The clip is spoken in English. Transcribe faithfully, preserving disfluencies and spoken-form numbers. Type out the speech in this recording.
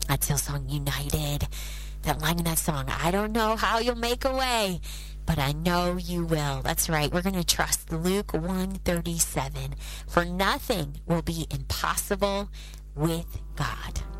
That's Hillsong United. That line in that song, I don't know how you'll make a way, but I know you will. That's right. We're going to trust Luke one thirty-seven. For nothing will be impossible with God.